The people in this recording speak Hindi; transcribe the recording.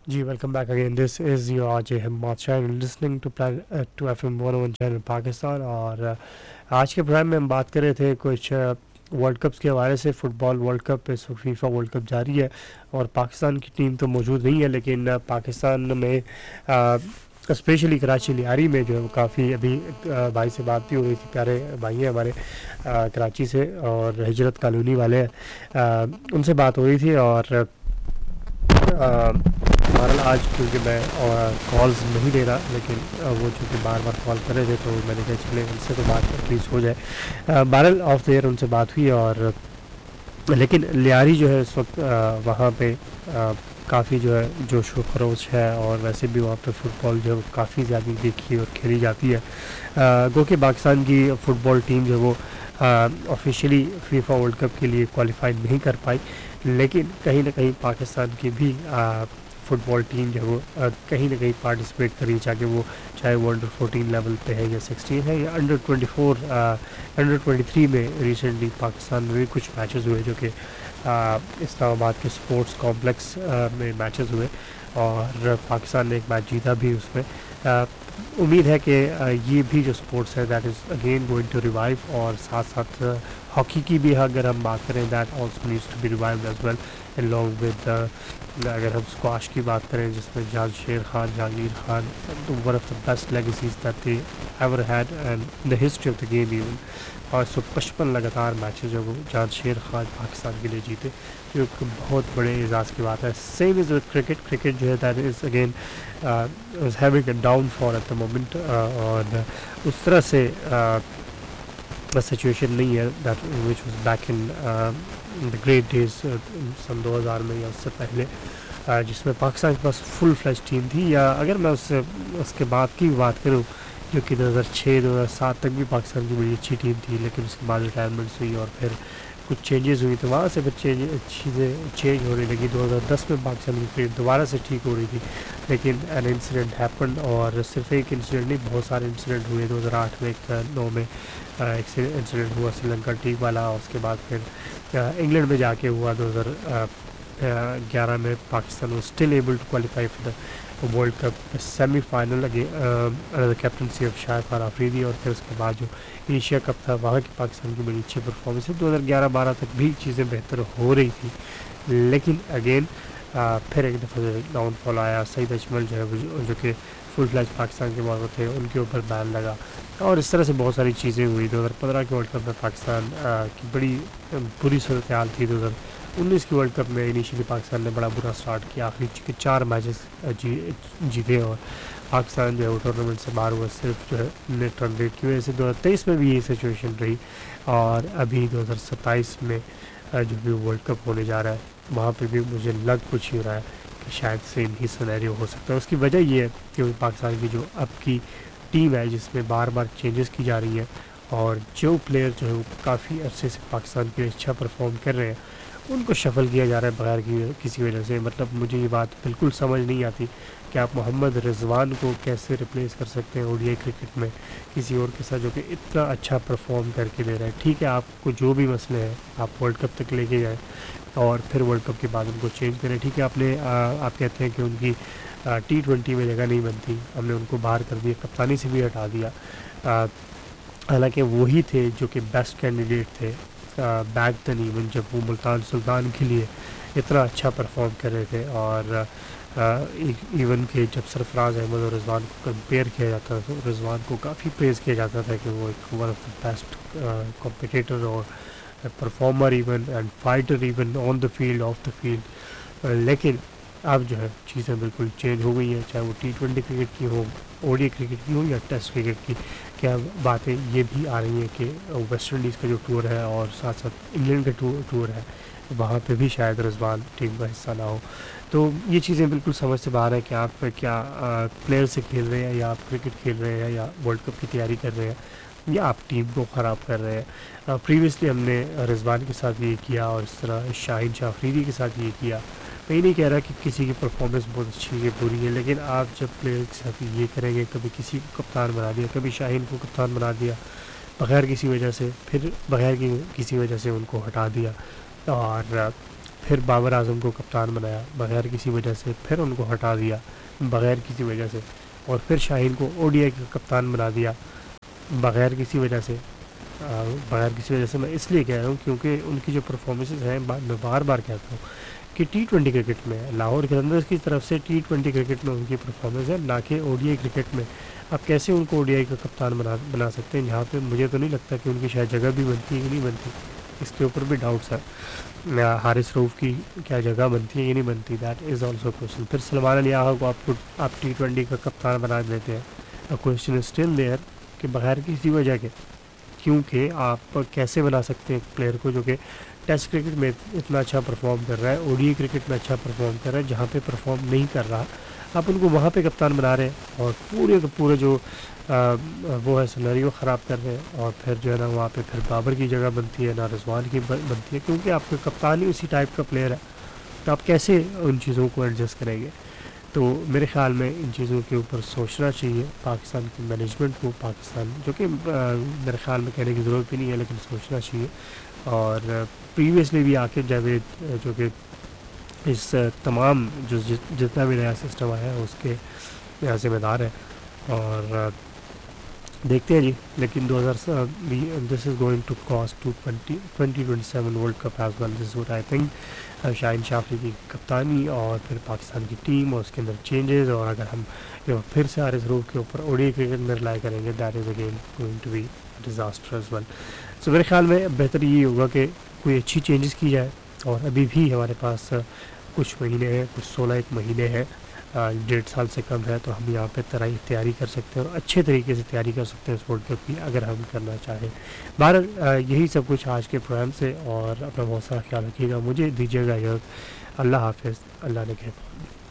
Ji, welcome back again. This is your RJ हिम्मत Shah listening to plan to FM 101 channel Pakistan. और आज के प्रोग्राम में हम बात कर रहे थे कुछ वर्ल्ड कप्स के हवाले से। फ़ुटबॉल वर्ल्ड कप, इस वक्त फीफा वर्ल्ड कप जारी है और पाकिस्तान की टीम तो मौजूद नहीं है, लेकिन पाकिस्तान में स्पेशली कराची लियारी में जो है वो काफ़ी अभी भाई से बात भी हो रही थी, प्यारे भाई हैं हमारे कराची से और हिजरत कॉलोनी वाले हैं, उनसे बात हो रही थी। और बहरहाल आज क्योंकि मैं कॉल्स नहीं ले रहा, लेकिन वो चूँकि बार बार कॉल कर रहे थे तो मैंने कहा चले उनसे तो बात एटलीस्ट हो जाए। बहरहाल ऑफ द एयर उनसे बात हुई। और लेकिन लियारी जो है इस वक्त वहाँ पे काफ़ी जो है जोश व खरोश है, और वैसे भी वहाँ पे फ़ुटबॉल जो है काफ़ी ज़्यादा देखी और खेली जाती है। गो कि पाकिस्तान की फ़ुटबॉल टीम जो है वो ऑफिशियली फीफा वर्ल्ड कप के लिए क्वालिफाई नहीं कर पाई, लेकिन कहीं ना कहीं पाकिस्तान की भी फ़ुटबॉल टीम जो है वो कहीं ना कहीं पार्टिसिपेट करी, चाहे वो अंडर 14 लेवल पे है या 16 है या अंडर 24, अंडर 23 में रिसेंटली पाकिस्तान में भी कुछ मैचेस हुए जो कि इस्लामाबाद के स्पोर्ट्स कॉम्प्लेक्स में मैचेस हुए और पाकिस्तान ने एक मैच जीता भी उसमें। उम्मीद है कि ये भी जो स्पोर्ट्स है that is again going to revive, और साथ साथ हॉकी की भी अगर हम बात करें that also needs to be revived as well, along with अगर हम स्क्वाश की बात करें जिसमें जामशेद Khan, Jahangir Khan, one of the best legacies that they ever had and in the history of the game even. और 155 लगातार मैचेस जो वो जामशेद खान पाकिस्तान के लिए जीते, जो एक बहुत बड़े एजाज़ की बात है। Same is with cricket. Cricket जो है that is again is having a downfall at the moment, और उस तरह से सिचुएशन नहीं है that which was back in the great days सन 2000 में या उससे पहले, जिसमें पाकिस्तान के पास फुल फ्लैश टीम थी। या अगर मैं उसके बाद की बात करूँ, जो कि 2006-2007 तक भी पाकिस्तान की बड़ी अच्छी टीम थी, लेकिन उसके बाद रिटायरमेंट्स हुई और फिर कुछ चेंजेस हुई, तो वहाँ से फिर चीज़ें चेंज होने लगी। 2010 में पाकिस्तान की क्रिकेट दोबारा से ठीक हो रही थी, लेकिन एन इंसिडेंट हैपन, और सिर्फ एक इंसिडेंट नहीं, बहुत सारे इंसिडेंट हुए। 2008 में, 9 में एक इंसिडेंट हुआ श्रीलंका टीम वाला, और उसके बाद फिर इंग्लैंड में जाके हुआ 2011 में। Pakistan was still able to qualify for the world cup semifinal under the captaincy of Shahid Khan Afridi. और फिर उसके बाद जो एशिया कप था वहाँ की पाकिस्तान की बड़ी अच्छी परफॉर्मेंस है। 2011-12 तक भी चीज़ें बेहतर हो रही थी, लेकिन अगेन फिर एक दफ़ा डाउनफॉल आया। सईद अजमल जो है जो कि फुल फ्लैश पाकिस्तान के मौके थे, उनके ऊपर बैन लगा, और इस तरह से बहुत सारी चीज़ें हुई। 2015 के वर्ल्ड कप में पाकिस्तान की बड़ी बुरी सूरत हाल थी। 2019 के वर्ल्ड कप में इनिशियली पाकिस्तान ने बड़ा बुरा स्टार्ट किया, आखिरी के 4 मैचेस जीते और पाकिस्तान जो है वो टूर्नामेंट से बाहर हुआ, सिर्फ जो है नेट रन रेट की वजह से। 2023 में भी ये सिचुएशन रही, और अभी 2027 में जो भी वर्ल्ड कप होने जा रहा है वहाँ पे भी मुझे लग कुछ ही रहा है कि शायद सेम ही सिनेरियो हो सकता है। उसकी वजह ये है कि पाकिस्तान की जो अब की टीम है जिसमें बार बार चेंजेस की जा रही है, और जो प्लेयर जो है वो काफ़ी अरसे से पाकिस्तान के लिए अच्छा परफॉर्म कर रहे हैं उनको शफल किया जा रहा है बगैर किसी वजह से। मतलब मुझे ये बात बिल्कुल समझ नहीं आती कि आप मोहम्मद रिजवान को कैसे रिप्लेस कर सकते हैं ओडीआई क्रिकेट में किसी और के साथ जो कि इतना अच्छा परफॉर्म करके दे रहा है। ठीक है, आपको जो भी मसले हैं आप वर्ल्ड कप तक लेके जाएँ और फिर वर्ल्ड कप के बाद उनको चेंज करें। ठीक है, आप कहते हैं कि उनकी T20 में जगह नहीं बनती, हमने उनको बाहर कर दिया, कप्तानी से भी हटा दिया। हालांकि वही थे जो कि बेस्ट कैंडिडेट थे बैक देन इवन, जब वो मुल्तान सुल्तान के लिए इतना अच्छा परफॉर्म कर रहे थे। और इवन के जब सरफराज अहमद और रिजवान को कंपेयर किया जाता था तो रिजवान को काफ़ी प्रेज़ किया जाता था कि वो एक one of the best competitor और performer even and fighter even on the field, of the field. लेकिन अब जो है चीज़ें बिल्कुल चेंज हो गई हैं, चाहे वो T20 क्रिकेट की हो, ओडीआई क्रिकेट की हो या टेस्ट क्रिकेट की। क्या बातें ये भी आ रही हैं कि वेस्ट इंडीज़ का जो टूर है और साथ साथ इंग्लैंड का टूर है वहाँ पे भी शायद रिजवान टीम का हिस्सा ना हो। तो ये चीज़ें बिल्कुल समझ से बाहर है कि आप क्या प्लेयर से खेल रहे हैं या आप क्रिकेट खेल रहे हैं या वर्ल्ड कप की तैयारी कर रहे हैं या आप टीम को ख़राब कर रहे हैं। प्रीवियसली हमने रिजवान के साथ ये किया और इस तरह शाहीन शाह अफरीदी के साथ ये किया। मैं ये नहीं कह रहा कि किसी की परफॉर्मेंस बहुत अच्छी है बुरी है, लेकिन आप जब प्लेयर के साथ ये करेंगे, कभी किसी को कप्तान बना दिया, कभी शाहीन को कप्तान बना दिया बग़ैर किसी वजह से, फिर बग़ैर किसी वजह से उनको हटा दिया, और फिर बाबर आजम को कप्तान बनाया बग़ैर किसी वजह से, फिर उनको हटा दिया बग़ैर किसी वजह से, और फिर शाहीन को ओडीआई का कप्तान बना दिया बग़ैर किसी वजह से। बग़ैर किसी वजह से मैं इसलिए कह रहा हूँ क्योंकि उनकी जो परफॉर्मेंसेस हैं, मैं बार बार कहता हूँ कि टी20 क्रिकेट में लाहौर कलंदर्स की तरफ से टी20 क्रिकेट में उनकी परफॉर्मेंस है, ना कि ओडीआई क्रिकेट में। अब कैसे उनको ओडीआई का कप्तान बना सकते हैं, यहाँ पे मुझे तो नहीं लगता कि उनकी शायद जगह भी बनती है कि नहीं बनती, इसके ऊपर भी डाउट्स है। हारिस रऊफ़ की क्या जगह बनती है कि नहीं बनती, दैट इज़ ऑल्सो क्वेश्चन। फिर सलमान अली आहा को आप टी20 का कप्तान बना देते हैं, a question is still there कि बगैर किसी वजह के, क्योंकि आप कैसे बना सकते हैं एक प्लेयर को जो कि टेस्ट क्रिकेट में इतना अच्छा परफॉर्म कर रहा है, ओडीआई क्रिकेट में अच्छा परफॉर्म कर रहा है, जहाँ पे परफॉर्म नहीं कर रहा आप उनको वहाँ पे कप्तान बना रहे हैं और पूरे का पूरे जो वो है सिनेरियो ख़राब कर रहे हैं। और फिर जो है ना वहाँ पे फिर बाबर की जगह बनती है ना रिजवान की बनती है, क्योंकि आपका कप्तान ही उसी टाइप का प्लेयर है, तो आप कैसे उन चीज़ों को एडजस्ट करेंगे। तो मेरे ख्याल में इन चीज़ों के ऊपर सोचना चाहिए पाकिस्तान की मैनेजमेंट को, पाकिस्तान जो कि मेरे ख्याल में कहने की ज़रूरत भी नहीं है, लेकिन सोचना चाहिए। और प्रीवियसली भी आकिब जावेद जो कि इस तमाम जो जितना भी नया सिस्टम आया है उसके ज़िम्मेदार है। और देखते हैं जी, लेकिन 2000 this is going to cost to 2027 world cup as well, this what I think. Shaheen शाफरी की कप्तानी और फिर पाकिस्तान की टीम और उसके अंदर चेंजेस, और अगर हम फिर से हारिस रऊफ़ के ऊपर ओडीआई क्रिकेट में रिलाई करेंगे, that is again going to be disaster as well. सो मेरे ख्याल में बेहतर ये होगा कि कोई अच्छी चेंजेस की जाए। और अभी भी हमारे पास कुछ महीने हैं, कुछ 16 एक महीने हैं, 1.5 साल से कम है, तो हम यहाँ पे तैयारी कर सकते हैं और अच्छे तरीके से तैयारी कर सकते हैं इस वर्ल्ड कप की, अगर हम करना चाहें। बहरहाल यही सब कुछ आज के प्रोग्राम से, और अपना बहुत सारा ख्याल रखिएगा, मुझे दीजिएगा इजाज़त। अल्लाह हाफ़िज़, अल्लाह ने कहा।